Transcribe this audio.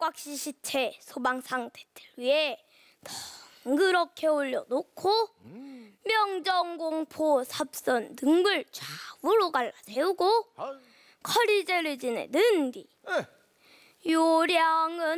꽉꽉 시시채 소방상 대틀 위에 덩그렇게 올려놓고 명정공포 삽선 등불 좌우로 갈라세우고 아유. 커리제를 지내 넣은 뒤 예. 요량은